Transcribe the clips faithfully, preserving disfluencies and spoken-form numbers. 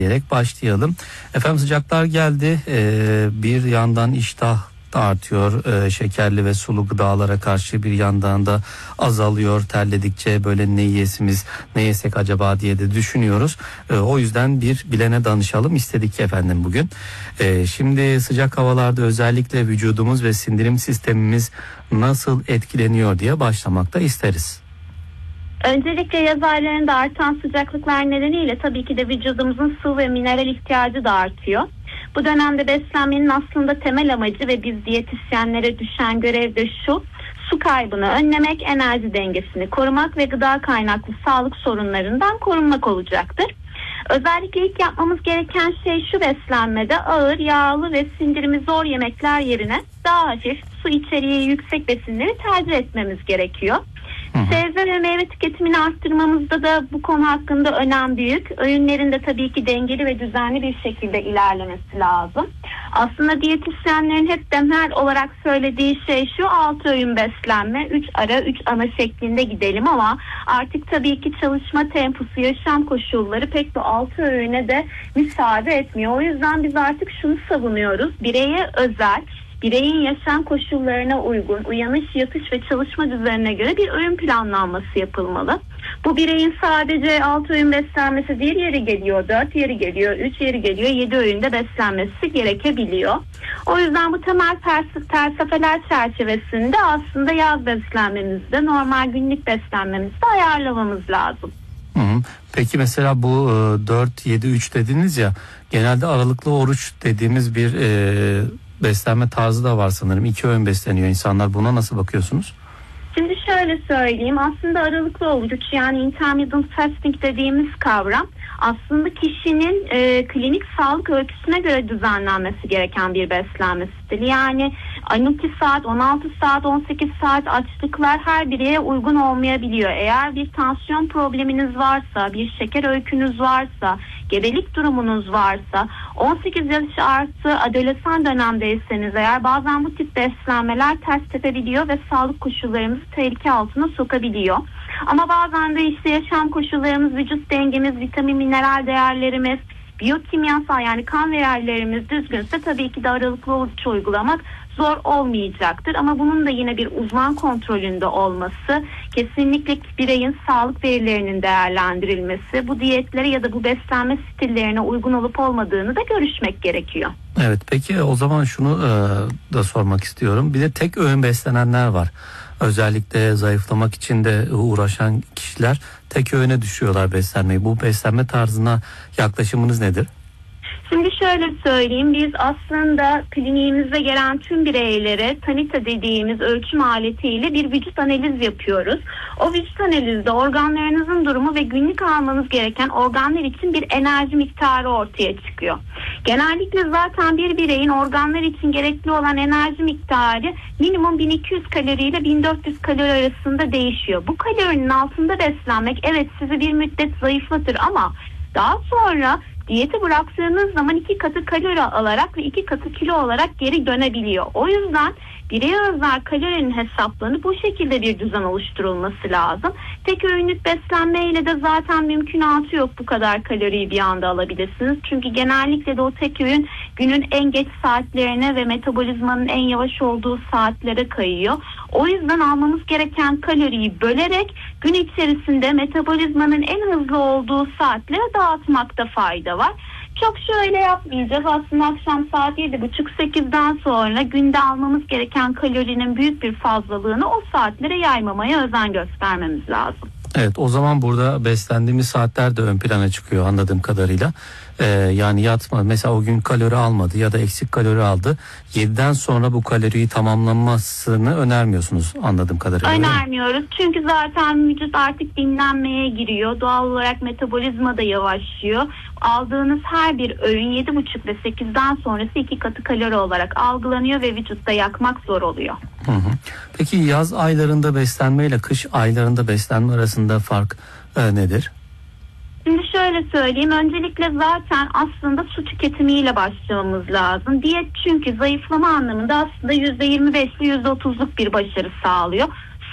diyerek başlayalım. Efendim sıcaklar geldi. Ee, bir yandan iştah da artıyor. Ee, şekerli ve sulu gıdalara karşı bir yandan da azalıyor. Terledikçe böyle ne yiyesimiz, ne yesek acaba diye de düşünüyoruz. Ee, o yüzden bir bilene danışalım istedik efendim bugün. Ee, şimdi sıcak havalarda özellikle vücudumuz ve sindirim sistemimiz nasıl etkileniyor diye başlamakta isteriz. Öncelikle yaz aylarında artan sıcaklıklar nedeniyle tabii ki de vücudumuzun su ve mineral ihtiyacı da artıyor. Bu dönemde beslenmenin aslında temel amacı ve biz diyetisyenlere düşen görev de şu: su kaybını önlemek, enerji dengesini korumak ve gıda kaynaklı sağlık sorunlarından korunmak olacaktır. Özellikle ilk yapmamız gereken şey şu: beslenmede ağır, yağlı ve sindirimi zor yemekler yerine daha hafif, su içeriği yüksek besinleri tercih etmemiz gerekiyor. Sebze ve meyve tüketimini arttırmamızda da bu konu hakkında önem büyük. Öğünlerin de tabii ki dengeli ve düzenli bir şekilde ilerlemesi lazım. Aslında diyetisyenlerin hep temel olarak söylediği şey şu: altı öğün beslenme, üç ara üç ana şeklinde gidelim, ama artık tabii ki çalışma temposu, yaşam koşulları pek bu altı öğüne de müsaade etmiyor. O yüzden biz artık şunu savunuyoruz: bireye özel, bireyin yaşam koşullarına uygun, uyanış, yatış ve çalışma düzenine göre bir öğün planlanması yapılmalı. Bu bireyin sadece altı öğün beslenmesi değil, yeri geliyor dört, yeri geliyor üç, yeri geliyor yedi öğünde beslenmesi gerekebiliyor. O yüzden bu temel felsefeler çerçevesinde aslında yaz beslenmemizde, normal günlük beslenmemizde ayarlamamız lazım. Hı hı. Peki mesela bu dört yedi üç dediniz ya, genelde aralıklı oruç dediğimiz bir e, beslenme tarzı da var sanırım. İki öğün besleniyor insanlar. Buna nasıl bakıyorsunuz? Şimdi şöyle söyleyeyim, aslında aralıklı oruç, yani intermittent fasting dediğimiz kavram aslında kişinin e, klinik sağlık öyküsüne göre düzenlenmesi gereken bir beslenme stili. Yani on iki saat, on altı saat, on sekiz saat açlıklar her bireye uygun olmayabiliyor. Eğer bir tansiyon probleminiz varsa, bir şeker öykünüz varsa, gebelik durumunuz varsa, on sekiz yaş artı adolesan dönemdeyseniz eğer, bazen bu tip beslenmeler ters tepebiliyor ve sağlık koşullarımızı tehlike altına sokabiliyor. Ama bazen de işte yaşam koşullarımız, vücut dengemiz, vitamin, mineral değerlerimiz, biyokimyasal yani kan değerlerimiz düzgünse tabii ki de aralıklı oruç uygulamak zor olmayacaktır. Ama bunun da yine bir uzman kontrolünde olması, kesinlikle bireyin sağlık verilerinin değerlendirilmesi, bu diyetlere ya da bu beslenme stillerine uygun olup olmadığını da görüşmek gerekiyor. Evet, peki o zaman şunu e, da sormak istiyorum. Bir de tek öğün beslenenler var. Özellikle zayıflamak için de uğraşan kişiler tek öğüne düşüyorlar beslenmeyi. Bu beslenme tarzına yaklaşımınız nedir? Şimdi şöyle söyleyeyim, biz aslında kliniğimize gelen tüm bireylere Tanita dediğimiz ölçüm aletiyle bir vücut analiz yapıyoruz. O vücut analizde organlarınızın durumu ve günlük almanız gereken organlar için bir enerji miktarı ortaya çıkıyor. Genellikle zaten bir bireyin organlar için gerekli olan enerji miktarı minimum bin iki yüz kalori ile bin dört yüz kalori arasında değişiyor. Bu kalorinin altında beslenmek evet sizi bir müddet zayıflatır, ama daha sonra diyeti bıraktığınız zaman iki katı kalori alarak ve iki katı kilo olarak geri dönebiliyor. O yüzden bireye özel kalorinin hesaplanıp bu şekilde bir düzen oluşturulması lazım. Tek öğünlük beslenmeyle de zaten mümkünatı yok bu kadar kaloriyi bir anda alabilirsiniz. Çünkü genellikle de o tek öğün günün en geç saatlerine ve metabolizmanın en yavaş olduğu saatlere kayıyor. O yüzden almamız gereken kaloriyi bölerek gün içerisinde metabolizmanın en hızlı olduğu saatlere dağıtmakta fayda var. Çok şöyle yapmayacağız. Aslında akşam saat yedi buçuk sekizden sonra günde almamız gereken kalorinin büyük bir fazlalığını o saatlere yaymamaya özen göstermemiz lazım. Evet, o zaman burada beslendiğimiz saatler de ön plana çıkıyor anladığım kadarıyla. Ee, yani yatma mesela, o gün kalori almadı ya da eksik kalori aldı. yediden sonra bu kaloriyi tamamlanmasını önermiyorsunuz anladığım kadarıyla. Önermiyoruz. Çünkü zaten vücut artık dinlenmeye giriyor. Doğal olarak metabolizma da yavaşlıyor. Aldığınız her bir öğün yedi buçuk ve sekizden sonrası iki katı kalori olarak algılanıyor ve vücutta yakmak zor oluyor. Hı hı. Peki yaz aylarında beslenme ile kış aylarında beslenme arasında fark e, nedir? Şimdi şöyle söyleyeyim, öncelikle zaten aslında su tüketimiyle başlamamız lazım. Diyet çünkü zayıflama anlamında aslında yüzde yirmi beş ile yüzde otuzluk bir başarı sağlıyor.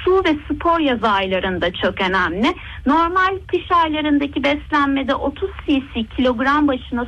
su ve spor yaz aylarında çok önemli. Normal kış aylarındaki beslenmede otuz cc kilogram başına